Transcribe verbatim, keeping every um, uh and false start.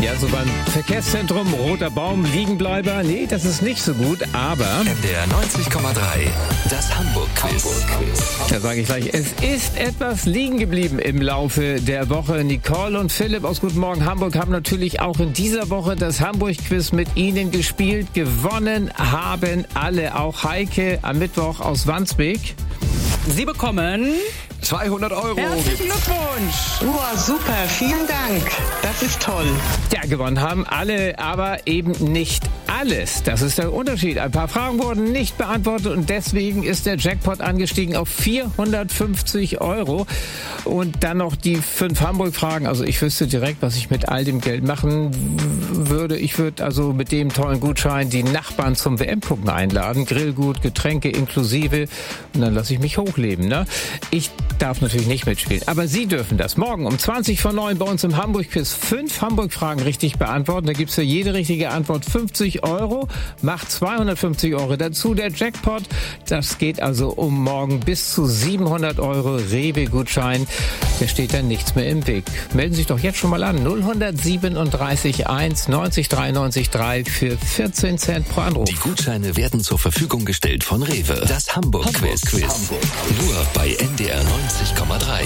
Ja, so beim Verkehrszentrum, roter Baum, Liegenbleiber. Nee, das ist nicht so gut, aber... N D R neunzig Komma drei, das Hamburg-Quiz. Hamburg-Quiz. Da sage ich gleich, es ist etwas liegen geblieben im Laufe der Woche. Nicole und Philipp aus Guten Morgen Hamburg haben natürlich auch in dieser Woche das Hamburg-Quiz mit Ihnen gespielt. Gewonnen haben alle, auch Heike am Mittwoch aus Wandsbek. Sie bekommen zweihundert Euro. Herzlichen Glückwunsch. Wow, super, vielen Dank. Das ist toll. Ja, gewonnen haben alle, aber eben nicht alles. Das ist der Unterschied. Ein paar Fragen wurden nicht beantwortet und deswegen ist der Jackpot angestiegen auf vierhundertfünfzig Euro. Und dann noch die fünf Hamburg-Fragen. Also ich wüsste direkt, was ich mit all dem Geld machen würde. Ich würde also mit dem tollen Gutschein die Nachbarn zum W M-Gucken einladen. Grillgut, Getränke inklusive. Und dann lasse ich mich hochleben. Ne? Ich darf natürlich nicht mitspielen. Aber Sie dürfen das. Morgen um zwanzig vor neun bei uns im Hamburg-Quiz fünf Hamburg-Fragen richtig beantworten. Da gibt's für jede richtige Antwort fünfzig Euro. Macht zweihundertfünfzig Euro dazu. Der Jackpot, das geht also um morgen bis zu siebenhundert Euro Rewe-Gutschein. Da steht dann nichts mehr im Weg. Melden Sie sich doch jetzt schon mal an. null siebenunddreißig eins neunzig dreiundneunzig drei für vierzehn Cent pro Anruf. Die Gutscheine werden zur Verfügung gestellt von Rewe. Das Hamburg-Quiz. Hamburg. Nur bei N D R neunzig Komma drei.